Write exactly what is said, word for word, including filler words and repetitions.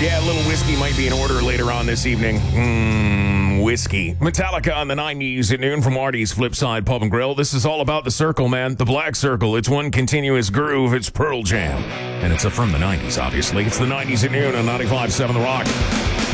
Yeah, a little whiskey might be in order later on this evening. Mmm, whiskey. Metallica on the nineties at noon from Artie's Flipside Pub and Grill. This is all about the circle, man. The Black Circle. It's one continuous groove. It's Pearl Jam. And it's from the nineties, obviously. It's the nineties at noon on ninety-five point seven The Rock.